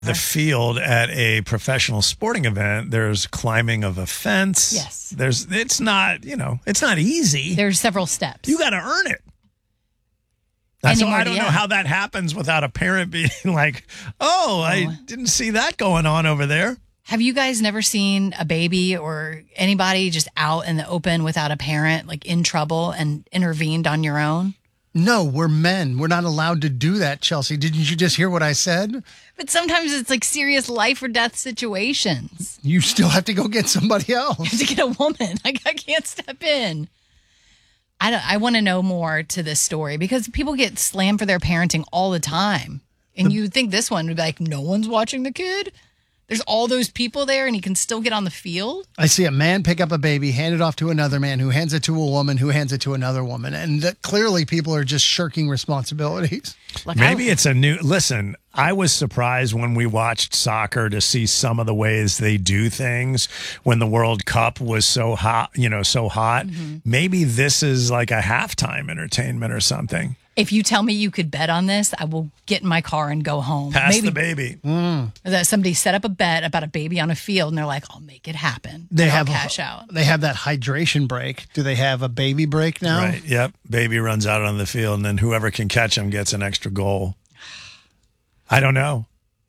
the field at a professional sporting event, there's climbing of a fence. Yes. It's not easy. There's several steps. You got to earn it. So I don't know how that happens without a parent being like, I didn't see that going on over there. Have you guys never seen a baby or anybody just out in the open without a parent, like in trouble and intervened on your own? No, we're men. We're not allowed to do that, Chelsea. Didn't you just hear what I said? But sometimes it's like serious life or death situations. You still have to go get somebody else. You have to get a woman. I can't step in. I want to know more to this story because people get slammed for their parenting all the time. And you think this one would be like, no one's watching the kid? There's all those people there and he can still get on the field? I see a man pick up a baby, hand it off to another man who hands it to a woman who hands it to another woman. And clearly people are just shirking responsibilities. Maybe it's a new... Listen, I was surprised when we watched soccer to see some of the ways they do things when the World Cup was so hot, so hot. Mm-hmm. Maybe this is like a halftime entertainment or something. If you tell me you could bet on this, I will get in my car and go home. Pass the baby. That somebody set up a bet about a baby on a field, and they're like, "I'll make it happen." I'll cash out. They have that hydration break. Do they have a baby break now? Right. Yep. Baby runs out on the field, and then whoever can catch him gets an extra goal. I don't know.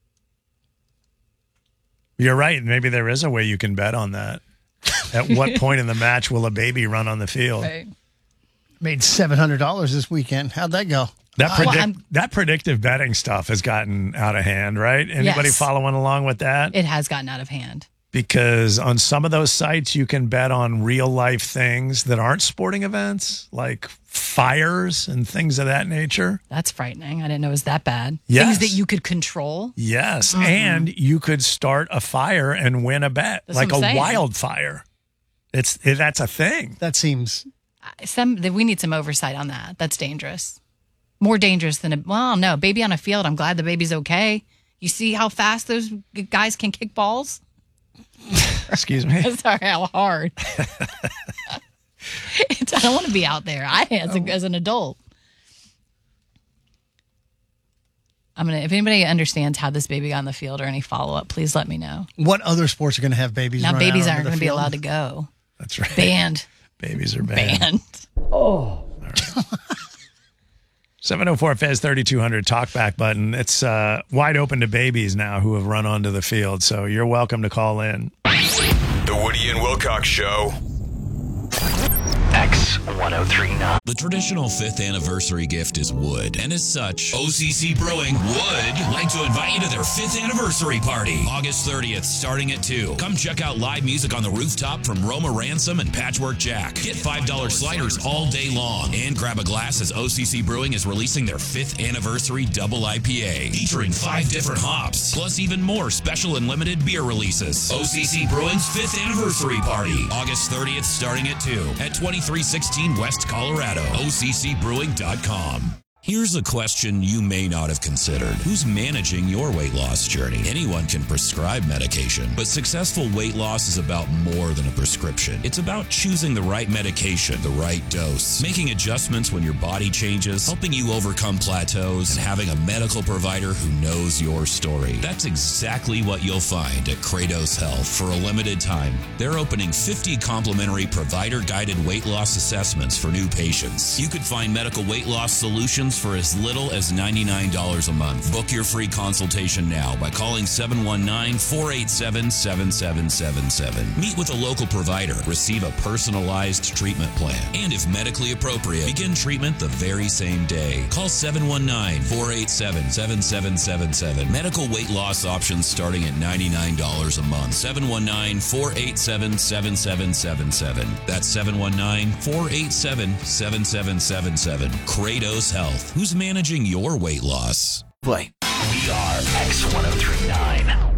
You're right. Maybe there is a way you can bet on that. At what point in the match will a baby run on the field? Right. Made $700 this weekend. How'd that go? That predictive betting stuff has gotten out of hand, right? Anybody following along with that? It has gotten out of hand. Because on some of those sites, you can bet on real life things that aren't sporting events, like fires and things of that nature. That's frightening. I didn't know it was that bad. Yes. Things that you could control. Yes. Mm-hmm. And you could start a fire and win a bet, That's like what I'm saying. Wildfire. That's a thing. That seems... We need some oversight on that. That's dangerous. More dangerous than baby on a field. I'm glad the baby's okay. You see how fast those guys can kick balls? Excuse me. Sorry, how hard. I don't want to be out there. As an adult. If anybody understands how this baby got on the field or any follow-up, please let me know. What other sports are going to have babies? Now, babies aren't going to be allowed to go. That's right. Banned. Babies are banned. Banned. Oh. 704-FEZ 3200 talkback button. It's wide open to babies now who have run onto the field. So you're welcome to call in. The Woody and Wilcox Show. X1039. The traditional 5th anniversary gift is wood, and as such, OCC Brewing would like to invite you to their 5th anniversary party, August 30th, starting at 2. Come check out live music on the rooftop from Roma Ransom and Patchwork Jack. Get $5 sliders all day long, and grab a glass as OCC Brewing is releasing their 5th anniversary double IPA, featuring 5 different hops, plus even more special and limited beer releases. OCC Brewing's 5th anniversary party, August 30th, starting at 2 at 2316 West Colorado, OCCbrewing.com. Here's a question you may not have considered. Who's managing your weight loss journey? Anyone can prescribe medication, but successful weight loss is about more than a prescription. It's about choosing the right medication, the right dose, making adjustments when your body changes, helping you overcome plateaus, and having a medical provider who knows your story. That's exactly what you'll find at Kratos Health. For a limited time, they're opening 50 complimentary provider-guided weight loss assessments for new patients. You could find medical weight loss solutions for as little as $99 a month. Book your free consultation now by calling 719-487-7777. Meet with a local provider. Receive a personalized treatment plan. And if medically appropriate, begin treatment the very same day. Call 719-487-7777. Medical weight loss options starting at $99 a month. 719-487-7777. That's 719-487-7777. Kratos Health. Who's managing your weight loss? Play. We are X1039.